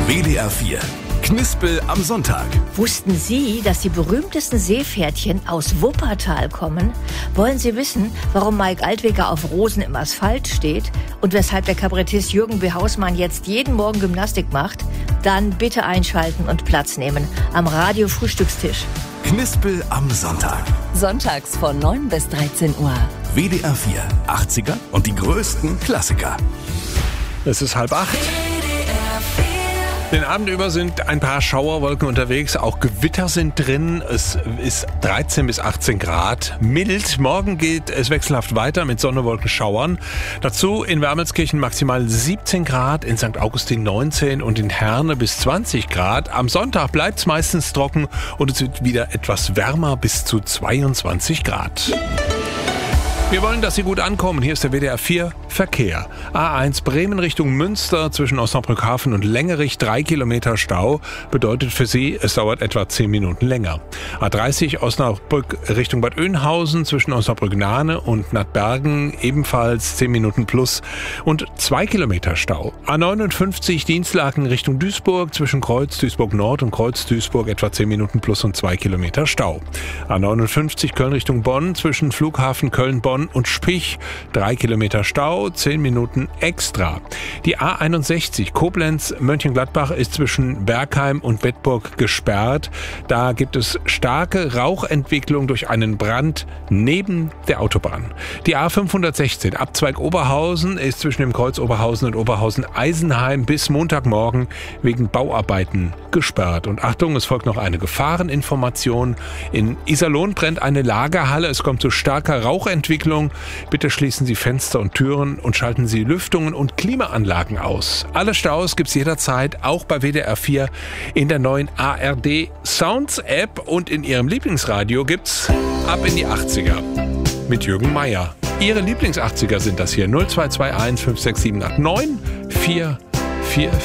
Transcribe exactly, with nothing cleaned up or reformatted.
W D R vier. Knispel am Sonntag. Wussten Sie, dass die berühmtesten Seepferdchen aus Wuppertal kommen? Wollen Sie wissen, warum Mike Altweger auf Rosen im Asphalt steht und weshalb der Kabarettist Jürgen B. Hausmann jetzt jeden Morgen Gymnastik macht? Dann bitte einschalten und Platz nehmen am Radio-Frühstückstisch. Knispel am Sonntag. Sonntags von neun bis dreizehn Uhr. W D R vier, achtziger und die größten Klassiker. Es ist halb acht. Den Abend über sind ein paar Schauerwolken unterwegs, auch Gewitter sind drin. Es ist dreizehn bis achtzehn Grad, mild. Morgen geht es wechselhaft weiter mit Sonne, Wolken, Schauern. Dazu in Wermelskirchen maximal siebzehn Grad, in Sankt Augustin neunzehn und in Herne bis zwanzig Grad. Am Sonntag bleibt es meistens trocken und es wird wieder etwas wärmer, bis zu zweiundzwanzig Grad. Wir wollen, dass Sie gut ankommen. Hier ist der W D R vier Verkehr. A eins Bremen Richtung Münster zwischen Osnabrück-Hafen und Längerich drei Kilometer Stau. Bedeutet für Sie, es dauert etwa zehn Minuten länger. A dreißig Osnabrück Richtung Bad Oeynhausen zwischen Osnabrück-Nahne und Nattbergen ebenfalls zehn Minuten plus und zwei Kilometer Stau. A neunundfünfzig Dienstlaken Richtung Duisburg zwischen Kreuz Duisburg Nord und Kreuz Duisburg etwa zehn Minuten plus und zwei Kilometer Stau. A neunundfünfzig Köln Richtung Bonn zwischen Flughafen Köln-Bonn und Spich, drei Kilometer Stau, zehn Minuten extra. Die A einundsechzig Koblenz-Mönchengladbach ist zwischen Bergheim und Bedburg gesperrt. Da gibt es starke Rauchentwicklung durch einen Brand neben der Autobahn. Die A fünfhundertsechzehn Abzweig Oberhausen ist zwischen dem Kreuz Oberhausen und Oberhausen-Eisenheim bis Montagmorgen wegen Bauarbeiten gesperrt. Und Achtung, es folgt noch eine Gefahreninformation. In Iserlohn brennt eine Lagerhalle. Es kommt zu starker Rauchentwicklung. Bitte schließen Sie Fenster und Türen und schalten Sie Lüftungen und Klimaanlagen aus. Alle Staus gibt's jederzeit, auch bei W D R vier, in der neuen A R D Sounds App und in Ihrem Lieblingsradio gibt's Ab in die achtziger mit Jürgen Meier. Ihre Lieblings-achtziger sind das hier null zwei zwei eins fünf sechs sieben acht neun vier vier